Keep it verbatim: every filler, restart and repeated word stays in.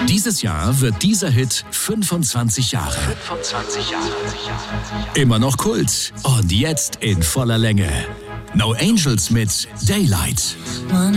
Dieses Jahr wird dieser Hit fünfundzwanzig Jahre. fünfundzwanzig Jahre. Immer noch Kult und jetzt in voller Länge. No Angels mit Daylight.